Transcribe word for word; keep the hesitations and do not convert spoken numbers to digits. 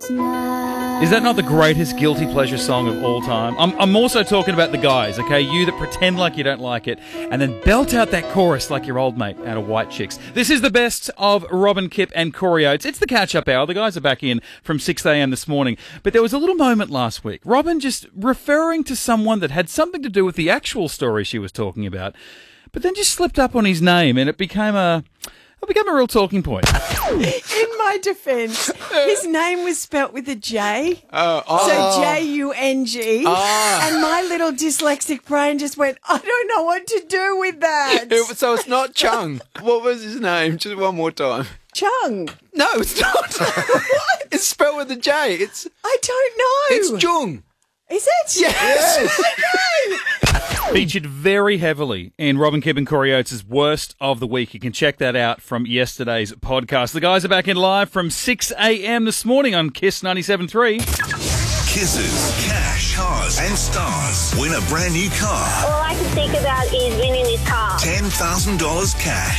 Is that not the greatest guilty pleasure song of all time? I'm, I'm also talking about the guys, okay? You that pretend like you don't like it and then belt out that chorus like your old mate out of White Chicks. This is the best of Robin Kipp and Corey Oates. It's the catch-up hour. The guys are back in from six a.m. this morning. But there was a little moment last week. Robin just referring to someone that had something to do with the actual story she was talking about, but then just slipped up on his name and it became a... It became a real talking point. In my defence, his name was spelt with a J. Oh, oh. So J U N G. Oh. And my little dyslexic brain just went, I don't know what to do with that. It- so it's not Chung. What was his name? Just one more time. Chung. No, it's not. What? It's spelled with a J. It's I don't know. it's Jung. Is it? Yes. Featured very heavily in Robin Kipp and Corey Oates' Worst of the Week. You can check that out from yesterday's podcast. The guys are back in live from six a.m. this morning on Kiss ninety-seven point three. Kisses, cash, cars, and stars. Win a brand new car. All I can think about is winning this car. ten thousand dollars cash.